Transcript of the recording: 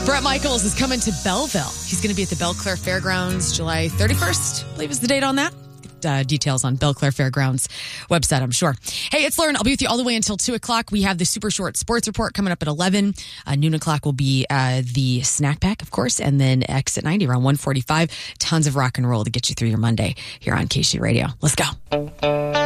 Bret Michaels is coming to Belleville. He's going to be at the Belle Claire Fairgrounds July 31st, I believe is the date on that. Details on Belle Claire Fairgrounds website, I'm sure. Hey, it's Lauren. I'll be with you all the way until 2 o'clock. We have the super short sports report coming up at 11. Noon o'clock will be the snack pack, of course, and then X at 90 around 1:45. Tons of rock and roll to get you through your Monday here on KC Radio. Let's go.